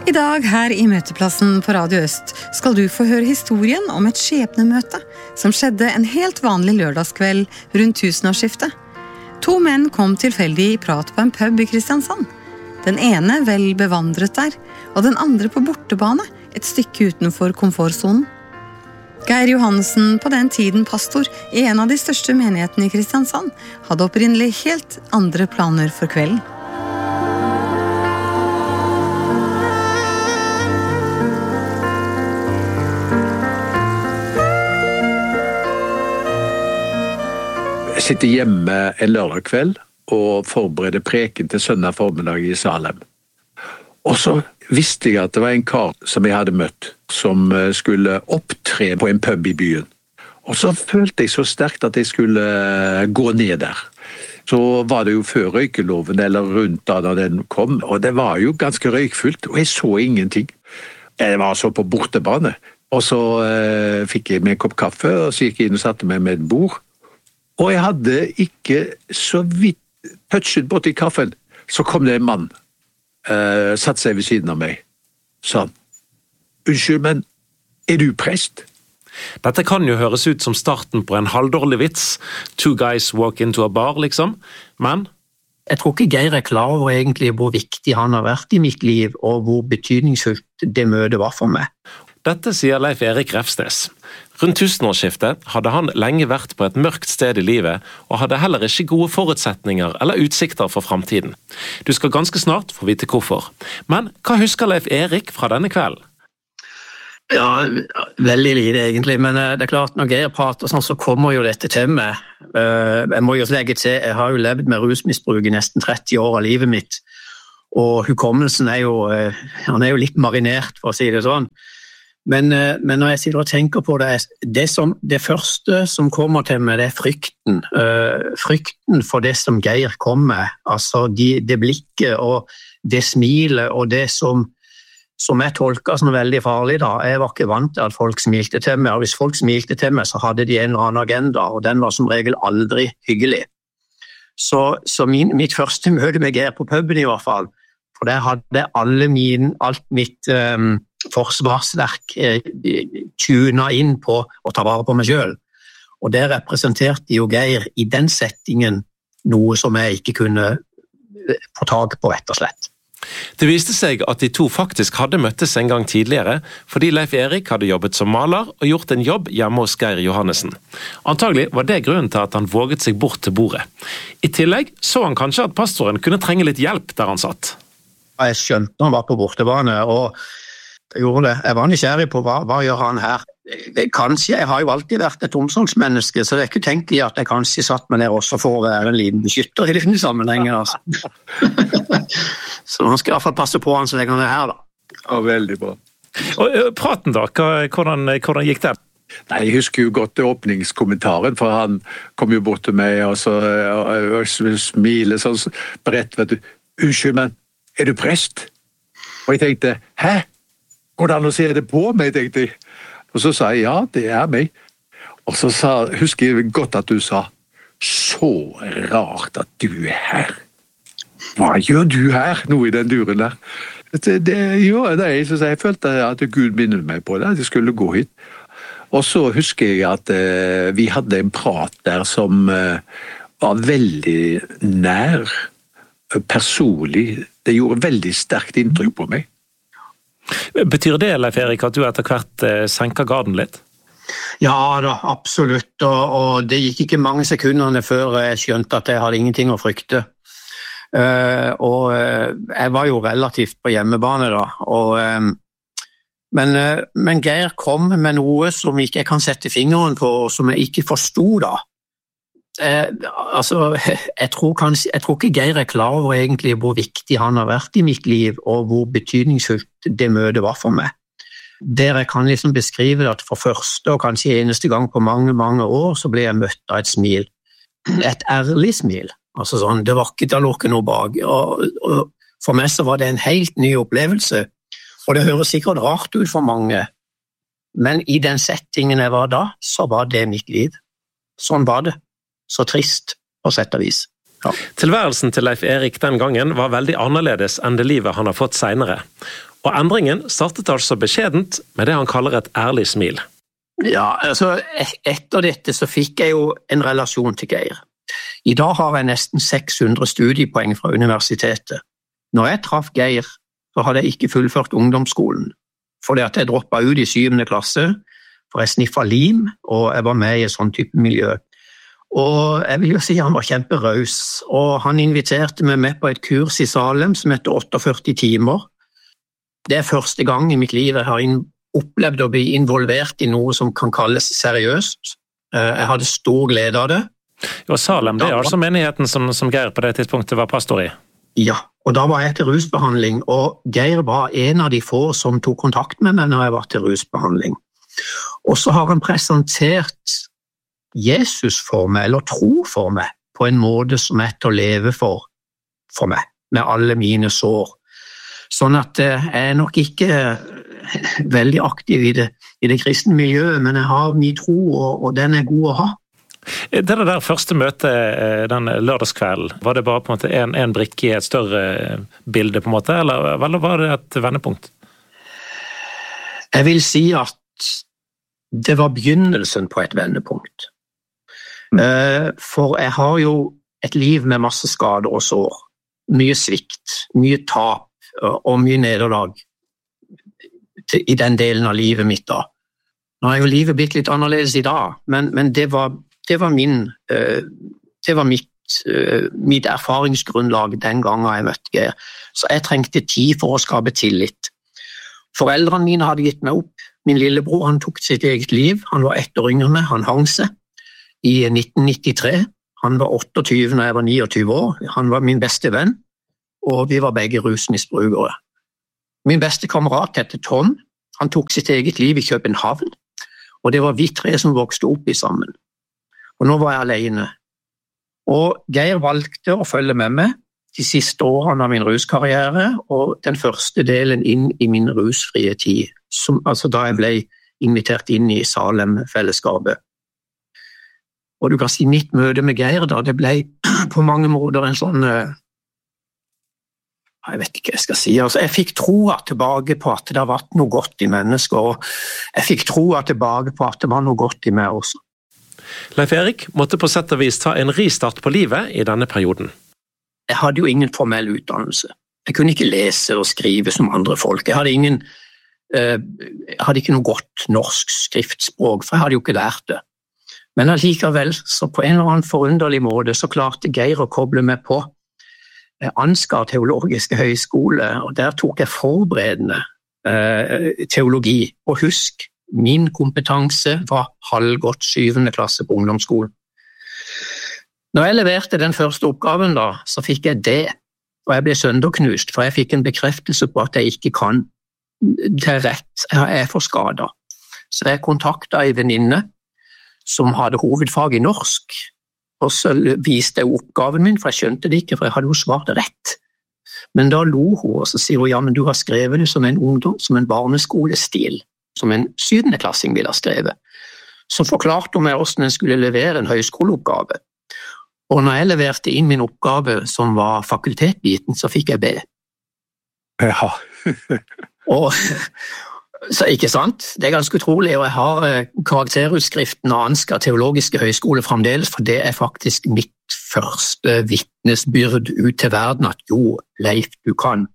I dag her I Møteplassen på Radio Øst skal du få høre historien om et skjebnemøte som skjedde en helt vanlig lørdagskveld rundt tusenårsskiftet. 2 menn kom tilfeldig I prat på en pub I Kristiansand. Den ene vel bevandret der, og den andre på bortebane, et stykke utenfor komfortzonen. Geir Johannessen, på den tiden pastor I en av de største menighetene I Kristiansand, hadde opprinnelig helt andre planer for kvelden. Jeg sitter hjemme en lørdag kveld og forbereder preken til søndag formiddag I Salem. Og så visste jeg at det var en kar som jeg hadde møtt, som skulle opptre på en pub I byen. Og så følte jeg så sterkt at jeg skulle gå ned der. Så var det jo før røykeloven, eller rundt da den kom, og det var jo ganske røykfullt, og jeg så ingenting. Jeg var så på bortebane, og så fikk jeg meg en kopp kaffe, og så gikk jeg inn og satte meg med et bord. Og jeg hadde ikke så vidt touchet bort I kaffen, så kom det en mann, satt seg ved siden av meg, sa han, unnskyld, men du prest? Dette kan jo høres ut som starten på en halvdårlig vits, 2 guys walk into a bar, liksom, men... Jeg tror ikke Geir klar over egentlig hvor viktig han har vært I mitt liv, og hvor betydningsfullt det møtet var for meg. Dette sier Leif Erik Refsnes. Rundt tusenårsskiftet hadde han lenge vært på et mørkt sted I livet, og hadde heller ikke gode forutsetninger eller utsikter for fremtiden. Du skal ganske snart få vite hvorfor. Men hva husker Leif Erik fra denne kvelden? Ja, veldig lite egentlig, men det klart når Geir prater sånn, så kommer jo dette til meg. Jeg må jo legge til, jeg har jo levd med rusmisbruk I nesten 30 år av livet mitt, og hukommelsen han jo litt marinert, for å si det sånn. Men når jeg sitter og tenker på det, det første som kommer til meg, det frykten. Frykten for det som Geir kom med, altså det blikket og det smilet og det som jeg tolket som veldig farlig da. Jeg var ikke vant til at folk smilte til meg, og hvis folk smilte til meg, så hadde de en eller annen agenda, og den var som regel aldri hyggelig. Så mitt første møte med Geir på puben I hvert fall, for der hadde alt mitt forsvarsverk tuna inn på å ta vare på meg selv. Og det representerte jo Geir I den settingen noe som jeg ikke kunne få tag på rett og slett. Det viste seg at de 2 faktisk hadde møttes en gang tidligere, fordi Leif Erik hadde jobbet som maler og gjort en jobb hjemme hos Geir Johannessen. Antagelig var det grunnen til at han våget seg bort til bordet. I tillegg så han kanskje at pastoren kunne trenge litt hjelp der han satt. Jeg skjønte når han var på bortebane, og jeg gjorde det. Jeg var nysgjerrig på hva gjør han her. Kanskje, jeg har jo alltid vært et omsorgsmenneske, så det ikke tenkelig at jeg kanskje satt meg ned også for å være en liten beskytter I denne sammenhengen. Altså. Så nå skal jeg I hvert fall passe på han så lenge han her da. Ja, veldig bra. Og praten da, hvordan gikk det? Nei, jeg husker jo godt åpningskommentaren, for han kom jo bort til meg og så smiler sånn bredt, vet du, unnskyld, men du prest? Og jeg tenkte, hæ? Hvordan å se det på meg, tenkte jeg. Og så sa jeg, ja, det meg. Og så husker jeg godt at du sa, så rart at du her. Hva gjør du her, noe I den duren der? Det gjør det, så jeg følte at Gud minnet meg på det, at jeg skulle gå hit. Og så husker jeg at vi hadde en prat der som var veldig nær, personlig. Det gjorde veldig sterkt inntrykk på meg. Betyr det, Leif Erik, at du etter hvert senker garden litt? Ja da, absolutt, og det gikk ikke mange sekunderne før jeg skjønte at jeg hadde ingenting å frykte. Og jeg var jo relativt på hjemmebane da, men Geir kom med noe som ikke jeg kan sette fingeren på, og som jeg ikke forstod da. Jeg tror ikke Geir klar over egentlig hvor viktig han har vært I mitt liv, og hvor betydningsfullt det møtet var for meg. Der jeg kan liksom beskrive det at for første og kanskje eneste gang på mange, mange år, så ble jeg møtt av et smil. Et ærlig smil. Altså sånn, det var ikke, det lå ikke noe bak. Og for meg så var det en helt ny opplevelse. Og det høres sikkert rart ut for mange, men I den settingen jeg var da, så var det mitt liv. Sånn var det. Så trist på sett og vis. Ja. Tilværelsen til Leif Erik den gangen var veldig annerledes enn det livet han har fått senere. Og endringen startet altså beskjedent med det han kaller et ærlig smil. Ja, altså etter dette så fikk jeg jo en relasjon til Geir. I dag har jeg nesten 600 studiepoeng fra universitetet. Når jeg traff Geir, så hadde jeg ikke fullført ungdomsskolen, fordi at jeg droppet ut i 7. klasse, for jeg sniffet lim, og jeg var med i et sånn type miljø. Og jeg vil jo si han var kjemperøs, og han inviterte meg med på et kurs i Salem som heter 48 timer. Det første gang i mitt liv jeg har opplevd å bli involvert i noe som kan kalles seriøst. Jeg hadde stor glede av det. Jo, Salem, det altså menigheten som Geir på det tidspunktet var pastor i? Ja, og da var jeg til rusbehandling, og Geir var en av de få som tok kontakt med meg når jeg var til rusbehandling. Og så har han presentert Jesus for meg, eller tro for meg, på en måte som er til å leve for meg, med alle mine sår. Sånn at jeg er nok ikke veldig aktiv i det kristne miljøet, men jeg har min tro, og den er god å ha. Det der første møtet den lørdagskvelden, var det bare på en måte en brikke i et større bilde på en måte, eller var det et vendepunkt? Jeg vil si at det var begynnelsen på et vendepunkt. For jeg har jo et liv med masse skader og sår, mye svikt, mye tap og mye nederlag i den delen av livet mitt da. Nå er jo livet blitt litt annerledes i dag, men det var mitt erfaringsgrunnlag den gangen jeg møtte Geir. Så jeg trengte tid for å skape tillit. Foreldrene mine hadde gitt meg opp. Min lillebror, han tok sitt eget liv. Han var 1 år yngre enn meg, han hang seg i 1993. Han var 28 når jeg var 29 år. Han var min beste venn, og vi var begge rusmisbrukere. Min beste kamerat heter Tom. Han tok sitt eget liv i København, og det var vi 3 som vokste opp i sammen. Og nå var jeg alene. Og Geir valgte å følge med meg de siste årene av min ruskarriere, og den første delen inn i min rusfrie tid, altså da jeg ble invitert inn i Salem-fellesskapet. Og du kan si mitt møte med Geir da, det ble på mange måter en sånn, jeg vet ikke hva jeg skal si, altså jeg fikk troa tilbake på at det har vært noe godt i mennesker, og jeg fikk troa tilbake på at det var noe godt i meg også. Leif Erik måtte på sett og vis ta en ristart på livet i denne perioden. Jeg hadde jo ingen formell utdannelse. Jeg kunne ikke lese og skrive som andre folk. Jeg hadde ikke noe godt norsk skriftspråk, for jeg hadde jo ikke lært det. Men allikevel, så på en eller annen forunderlig måte, så klarte Geir å koble meg på Ansgar teologiske høyskole, og der tok jeg forberedende teologi. Og husk, min kompetanse var halvgått 7. klasse på ungdomsskolen. Når jeg leverte den første oppgaven da, så fikk jeg det, og jeg ble sønderknust, for jeg fikk en bekreftelse på at jeg ikke kan til rett, jeg er for skadet. Så jeg kontaktet en venninne som hadde hovedfag i norsk, og så viste jeg oppgaven min, for jeg skjønte det ikke, for jeg hadde jo svart rett. Men da lo hun, og så sier hun, ja, men du har skrevet det som en barneskolestil, som en 7. klassing ville ha skrevet. Så forklarte hun meg hvordan jeg skulle levere en høyskoleoppgave. Og når jeg leverte inn min oppgave som var fakultetbiten, så fikk jeg B. Ja. Og, så ikke sant? Det er ganske utrolig, og jeg har karakterutskriften av Ansgar teologiske høyskole fremdeles, for det er faktisk mitt første vitnesbyrd ut til verden at jo, Leif, du kan.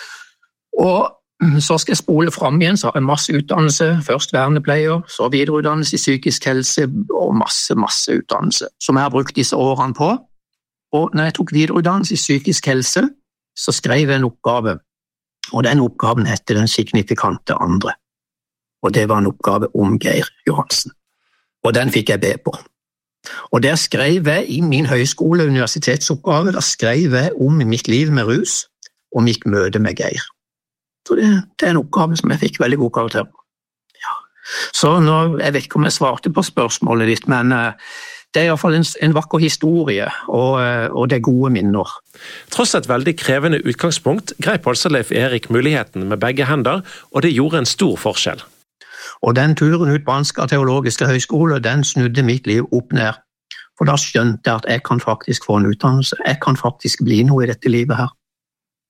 Og så skal jeg spole frem igjen, så har jeg masse utdannelse, først vernepleier, så videreutdannelse i psykisk helse, og masse utdannelse, som jeg har brukt disse årene på. Og når jeg tok videreutdannelse i psykisk helse, så skrev jeg en oppgave, og den oppgaven heter Den signifikante andre. Og det var en oppgave om Geir Johansen. Og den fikk jeg B på. Og der skrev jeg i min høyskole-universitetsoppgave, da skrev jeg om mitt liv med rus, og mitt møte med Geir. Så det er en oppgave som jeg fikk veldig god karakter på. Ja. Så nå, jeg vet ikke om jeg svarte på spørsmålet ditt, men det er i hvert fall en vakker historie, og det er gode minner. Tross et veldig krevende utgangspunkt, greip altså Leif Erik muligheten med begge hender, og det gjorde en stor forskjell. Og den turen ut på Ansgar teologiske høyskole, den snudde mitt liv opp ned. For da skjønte jeg at jeg kan faktisk få en utdannelse. Jeg kan faktisk bli noe i dette livet her.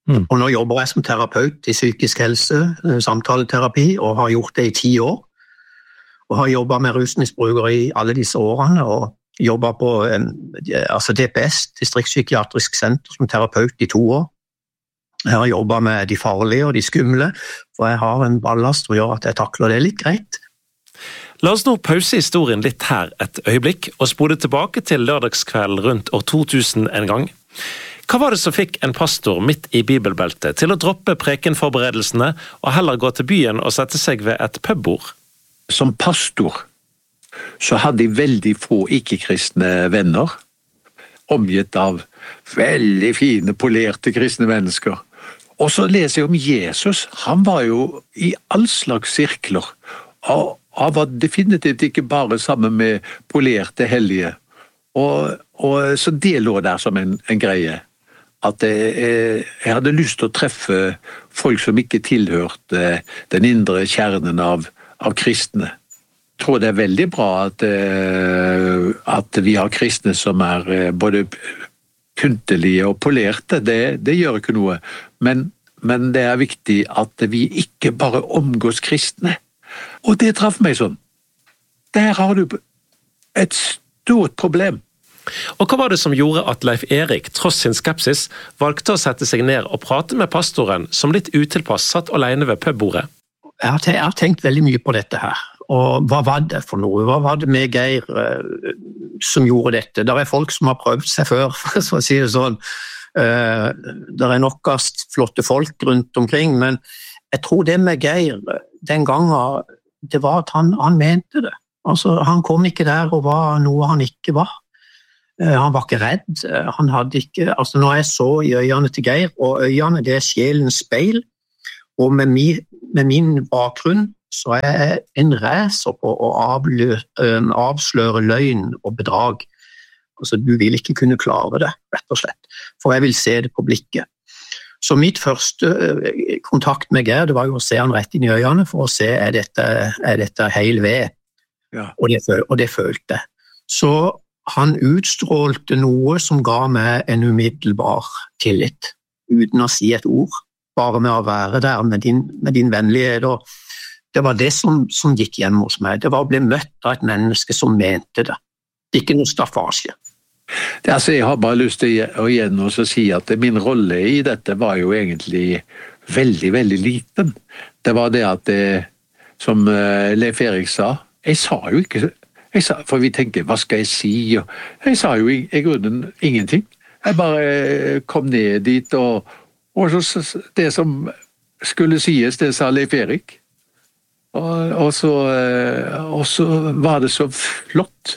Og nå jobber jeg som terapeut i psykisk helse, samtaleterapi, og har gjort det i 10 år. Og har jobbet med rusmisbrukere i alle disse årene, og jobbet på DPS, Distriktspsykiatrisk senter, som terapeut i 2 år. Jeg har jobbet med de farlige og de skumle, for jeg har en ballast som gjør at jeg takler det litt greit. La oss nå pause historien litt her et øyeblikk, og spole tilbake til lørdagskveld rundt år 2000 en gang. Hva var det som fikk en pastor midt i bibelbeltet til å droppe prekenforberedelsene og heller gå til byen og sette seg ved et pubbord? Som pastor så hadde jeg veldig få ikke-kristne venner, omgitt av veldig fine, polerte kristne mennesker. Og så leser jeg om Jesus. Han var jo i all slags sirkler. Han var definitivt ikke bare sammen med polerte hellige. Og så det lå der som en greie. At jeg hadde lyst til å treffe folk som ikke tilhørte den indre kjernen av kristne. Jeg tror det er veldig bra at vi har kristne som er både pyntelige og polerte. Det gjør ikke noe. Men det er viktig at vi ikke bare omgås kristne. Og det traff meg sånn. Der har du et stort problem. Og hva var det som gjorde at Leif Erik, tross sin skepsis, valgte å sette seg ned og prate med pastoren, som litt utilpass satt alene ved pubbordet? Jeg har tenkt veldig mye på dette her. Og hva var det for noe? Hva var det med Geir som gjorde dette? Det er folk som har prøvd seg før, for å si det sånn. Det er nokkast flotte folk rundt omkring, men jeg tror det med Geir den gangen, det var at han mente det. Altså, han kom ikke der og var noe han ikke var. Han var ikke redd, han hadde ikke, altså når jeg så i øynene til Geir, og øynene det er sjelens speil, og med min bakgrunn så er jeg en racer på å avsløre løgn og bedrag. Altså du vil ikke kunne klare det, rett og slett, for jeg vil se det på blikket. Så mitt første kontakt med Geir, det var jo å se han rett inn i øynene for å se er dette hel ved, ja. Og det følte jeg. Så han utstrålte noe som ga meg en umiddelbar tillit, uten å si et ord, bare med å være der med din vennlighet. Og det var det som gikk hjem hos meg. Det var å bli møtt av et menneske som mente det. Ikke noe staffasje. Jeg har bare lyst til å igjen også si at min rolle i dette var jo egentlig veldig, veldig liten. Det var det at, som Leif Erik sa, jeg sa jo ikke. For vi tenker, hva skal jeg si? Og jeg sa jo i grunnen ingenting. Jeg bare kom ned dit, og så det som skulle sies, det sa Leif Erik. Og så var det så flott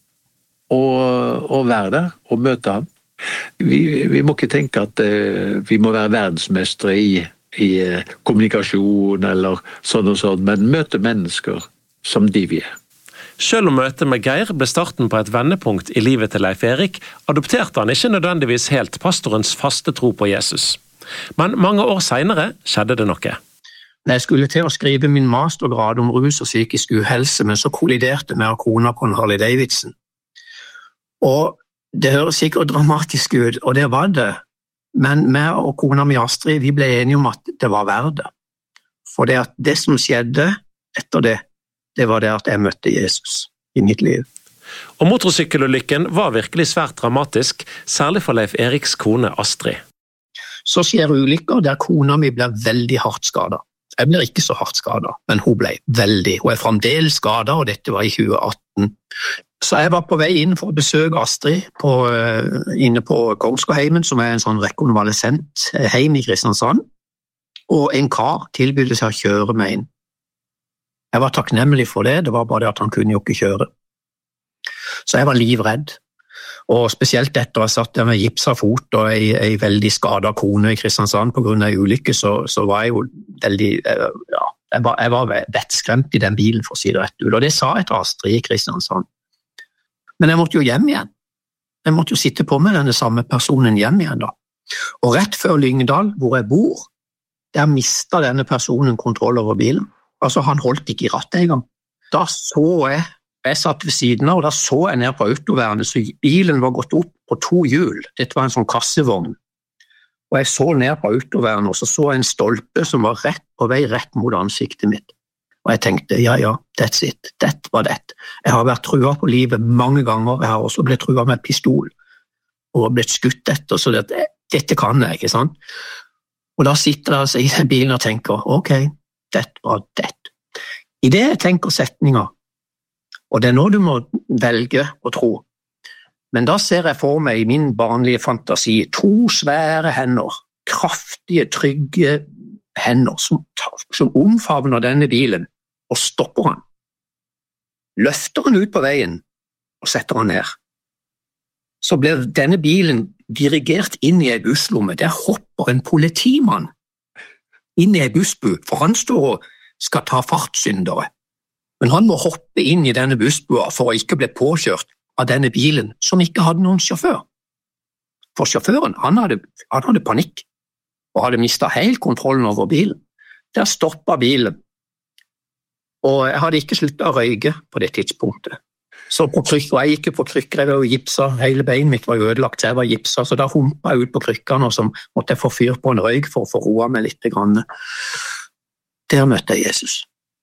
å være der og møte ham. Vi må ikke tenke at vi må være verdensmestre i kommunikasjon eller sånn og sånn, men møte mennesker som de vi er. Selv om møtet med Geir ble starten på et vendepunkt i livet til Leif Erik, adopterte han ikke nødvendigvis helt pastorens faste tro på Jesus. Men mange år senere skjedde det noe. Jeg skulle til å skrive min mastergrad om rus og psykisk uhelse, men så kolliderte med kona på en Harley Davidson. Og det høres sikkert dramatisk ut, og det var det. Men meg og kona mi Astrid, vi ble enige om at det var verdt det. For det som skjedde etter det var det at jeg møtte Jesus i mitt liv. Og motorsykkelulykken var virkelig svært dramatisk, særlig for Leif Eriks kone Astrid. Så skjer ulykker der kona mi blir veldig hardt skadet. Jeg blir ikke så hardt skadet, men hun ble veldig. Hun er fremdeles skadet, og dette var i 2018. Så jeg var på vei inn for å besøke Astrid inne på Kongsgårdheimen, som er en sånn rekonvalesent heim i Kristiansand, og en kar tilbydde seg å kjøre meg inn. Jeg var takknemlig for det, det var bare det at han kunne jo ikke kjøre. Så jeg var livredd, og spesielt etter å ha satt der med gips av fot og en veldig skadet kone i Kristiansand på grunn av ulykke, så var jeg jo veldig, jeg var vettskremt i den bilen for å si det rett ut, og det sa jeg til Astrid i Kristiansand. Men jeg måtte jo hjem igjen. Jeg måtte jo sitte på med denne samme personen hjem igjen da. Og rett før Lyngdal, hvor jeg bor, der mistet denne personen kontroll over bilen. Altså, han holdt ikke i rattet engang. Da så jeg satt ved siden av, og da så jeg ned på autovernet, så bilen var gått opp på 2 hjul. Dette var en sånn kassevogn. og jeg så ned på autovernet, og så jeg en stolpe som var rett på vei rett mot ansiktet mitt. Og jeg tenkte, ja, that's it, dette var det. Jeg har vært trua på livet mange ganger, jeg har også blitt trua med pistol, og blitt skutt etter, så dette kan jeg, ikke sant? Og da sitter jeg altså i den bilen og tenker, ok, dette var det. I det jeg tenker setninger, og det er nå du må velge å tro, men da ser jeg for meg i min barnlige fantasi 2 svære hender, kraftige, trygge hender som omfavner denne bilen og stopper han. Løfter han ut på veien og setter han ned. Så blir denne bilen dirigert inn i en busslomme. Der hopper en politimann inn i en bussbu, for han står og skal ta fartssyndere. Men han må hoppe inn i denne bussbua for å ikke bli påkjørt av denne bilen som ikke hadde noen sjåfør. For sjåføren, han hadde panikk og hadde mistet helt kontrollen over bilen. Der stoppet bilen. Og jeg hadde ikke sluttet å røyke på det tidspunktet. Så på krykker, og jeg gikk på krykker, jeg var jo gipsa, hele beinet mitt var ødelagt, så jeg var gipsa, så da humpet jeg ut på krykkene, og så måtte jeg få fyr på en røyk for å få roa meg litt. Der møtte jeg Jesus.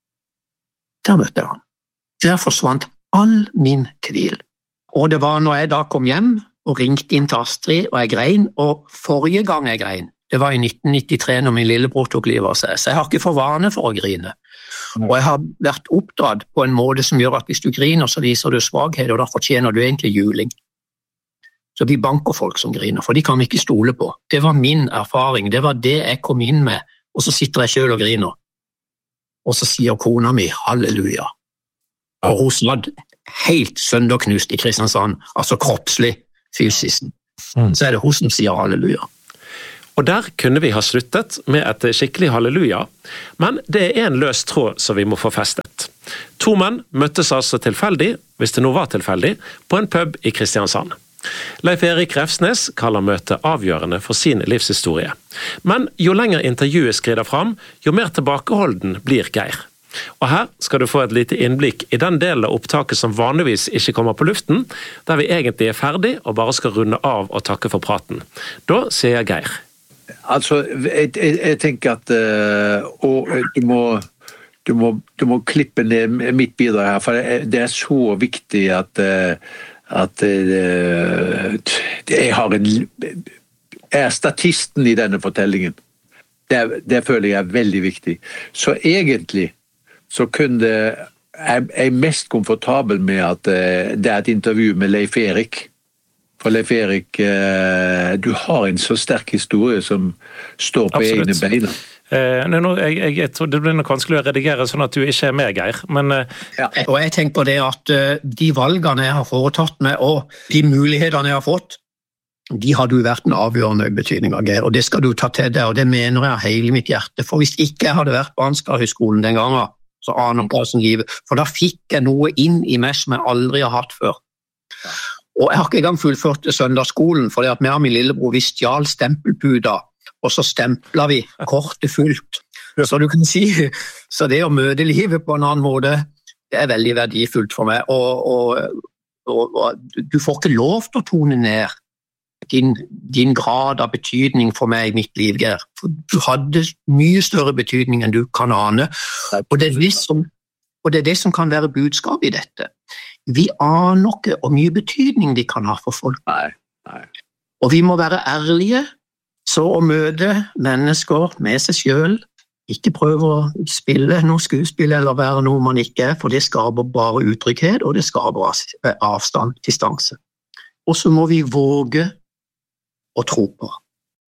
Der møtte jeg han. Der forsvant all min tvil. Og det var når jeg da kom hjem og ringte inn til Astrid, og jeg grein, og forrige gang jeg grein, det var i 1993 når min lillebror tok livet av seg, så jeg har ikke for vane for å grine. Og jeg har vært oppdratt på en måte som gjør at hvis du griner, så viser du svaghet, og da fortjener du egentlig juling. Så vi banker folk som griner, for de kan vi ikke stole på. Det var min erfaring, det var det jeg kom inn med, og så sitter jeg selv og griner. Og så sier kona mi, halleluja. Og hun satt helt sønderknust i Kristiansand, altså kroppslig, fysisk. Så er det hun som sier halleluja. Og der kunne vi ha sluttet med et skikkelig halleluja, men det er en løs tråd som vi må få festet. 2 menn møttes altså tilfeldig, hvis det nå var tilfeldig, på en pub i Kristiansand. Leif Erik Refsnes kaller møtet avgjørende for sin livshistorie. Men jo lenger intervjuet skrider fram, jo mer tilbakeholden blir Geir. Og her skal du få et lite innblikk i den delen av opptaket som vanligvis ikke kommer på luften, der vi egentlig er ferdig og bare skal runde av og takke for praten. Da sier Geir. Altså, jeg tenker at du må klippe ned mitt bidrag her, for det er så viktig at jeg er statisten i denne fortellingen. Det føler jeg er veldig viktig. Så egentlig så er jeg mest komfortabel med at det er et intervju med Leif Erik. For Leif Erik, du har en så sterk historie som står på egne beina. Jeg tror det blir nok vanskelig å redigere sånn at du ikke er med, Geir. Men, ja. Og jeg tenker på det at de valgene jeg har foretatt meg, og de mulighetene jeg har fått, de har du vært en avgjørende betydning av, Geir, og det skal du ta til deg, og det mener jeg av hele mitt hjerte. For hvis ikke jeg hadde vært på Ansgar-høgskolen den gangen, så aner jeg hvordan livet, for da fikk jeg noe inn i meg som jeg aldri har hatt før. Og jeg har ikke engang fullført søndagsskolen, fordi at vi og min lillebror, vi stjal stempelpuda, og så stemplet vi kortet fullt. Så du kan si, så det å møte livet på en annen måte, det er veldig verdifullt for meg, og du får ikke lov til å tone ned din grad av betydning for meg i mitt liv, Geir. For du hadde mye større betydning enn du kan ane, og det er det som kan være budskap i dette. Vi aner ikke hvor mye betydning de kan ha for folk. Nei. Og vi må være ærlige, så å møte mennesker med seg selv, ikke prøve å spille noe skuespill eller være noe man ikke er, for det skaper bare utrygghet, og det skaper avstand, distanse. Og så må vi våge å tro på.